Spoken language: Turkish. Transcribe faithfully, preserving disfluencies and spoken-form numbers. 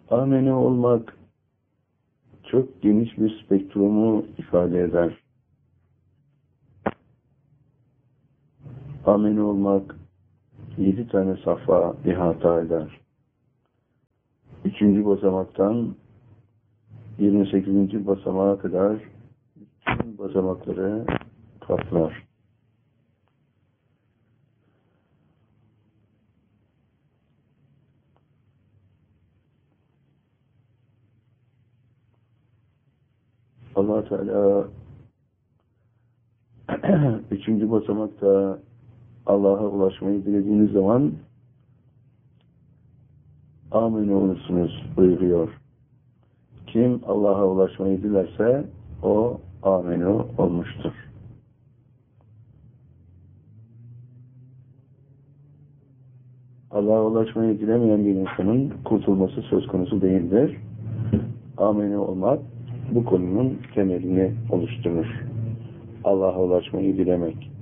Amene olmak çok geniş bir spektrumu ifade eder. Amene olmak yedi tane safa ihata eder. Üçüncü basamaktan yirmi sekizinci basamağa kadar bütün basamakları kaplar. Allah Teala üçüncü basamakta Allah'a ulaşmayı dilediğiniz zaman amine olursunuz buyuruyor. Kim Allah'a ulaşmayı dilerse o amine olmuştur. Allah'a ulaşmayı dilemeyen bir insanın kurtulması söz konusu değildir. Amine olmak bu konunun temelini oluşturur. Allah'a ulaşmayı dilemek.